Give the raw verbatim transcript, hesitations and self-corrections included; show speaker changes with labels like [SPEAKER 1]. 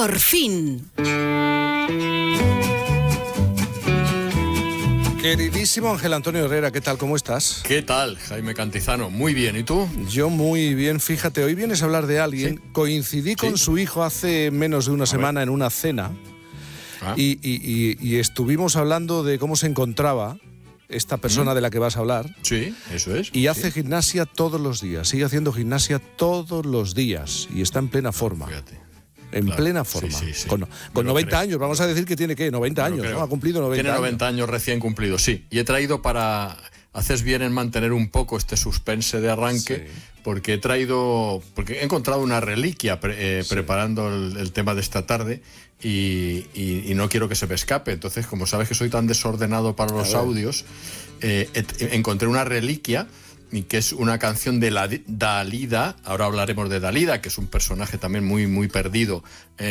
[SPEAKER 1] Por fin.
[SPEAKER 2] Queridísimo Ángel Antonio Herrera, ¿qué tal? ¿Cómo estás?
[SPEAKER 3] ¿Qué tal, Jaime Cantizano? Muy bien, ¿y tú?
[SPEAKER 2] Yo muy bien, fíjate, hoy vienes a hablar de alguien. Sí. Coincidí con sí. su hijo hace menos de una a semana ver. en una cena ah. y, y, y, y estuvimos hablando de cómo se encontraba esta persona mm. de la que vas a hablar.
[SPEAKER 3] Sí, eso es.
[SPEAKER 2] Y hace
[SPEAKER 3] sí.
[SPEAKER 2] gimnasia todos los días, sigue haciendo gimnasia todos los días y está en plena forma.
[SPEAKER 3] Fíjate.
[SPEAKER 2] En
[SPEAKER 3] claro.
[SPEAKER 2] plena forma.
[SPEAKER 3] Sí, sí, sí.
[SPEAKER 2] Con, con noventa años, vamos a decir que tiene, ¿qué? noventa años, ¿no? Ha cumplido noventa
[SPEAKER 3] Tiene noventa años. años recién cumplidos, sí. Y he traído para... Haces bien en mantener un poco este suspense de arranque, sí. porque he traído... Porque he encontrado una reliquia pre, eh, sí. preparando el, el tema de esta tarde y, y, y no quiero que se me escape. Entonces, como sabes que soy tan desordenado para los audios, eh, eh, encontré una reliquia... y que es una canción de la Dalida. Ahora hablaremos de Dalida, que es un personaje también muy, muy perdido eh,